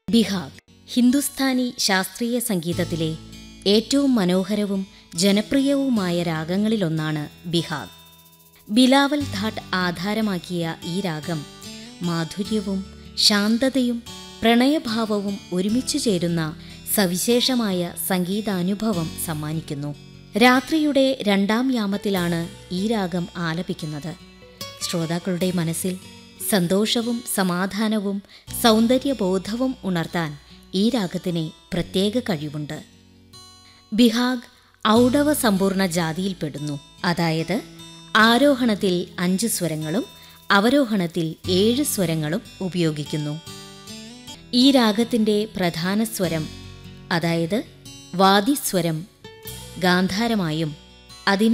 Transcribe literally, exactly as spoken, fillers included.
ബിഹാഗ് ഹിന്ദുസ്ഥാനി ശാസ്ത്രീയ സംഗീതത്തിലെ ഏറ്റവും മനോഹരവും ജനപ്രിയവുമായ രാഗങ്ങളിലൊന്നാണ് ബിഹാഗ്. ബിലാവൽ ധാട്ട് ആധാരമാക്കിയ ഈ രാഗം മാധുര്യവും ശാന്തതയും പ്രണയഭാവവും ഒരുമിച്ചു ചേരുന്ന സവിശേഷമായ സംഗീതാനുഭവം സമ്മാനിക്കുന്നു. രാത്രിയുടെ രണ്ടാം യാമത്തിലാണ് ഈ രാഗം ആലപിക്കുന്നത്. ശ്രോതാക്കളുടെ മനസ്സിൽ സന്തോഷവും സമാധാനവും സൗന്ദര്യബോധവും ഉണർത്താൻ ഈ രാഗത്തിന് പ്രത്യേക കഴിവുണ്ട്. ബിഹാഗ് ഔഡവ സമ്പൂർണ്ണ ജാതിയിൽപ്പെടുന്നു. അതായത് ആരോഹണത്തിൽ അഞ്ച് സ്വരങ്ങളും അവരോഹണത്തിൽ ഏഴ് സ്വരങ്ങളും ഉപയോഗിക്കുന്നു. ഈ രാഗത്തിൻ്റെ പ്രധാന സ്വരം, അതായത് വാദിസ്വരം, ഗാന്ധാരമായും അതിന്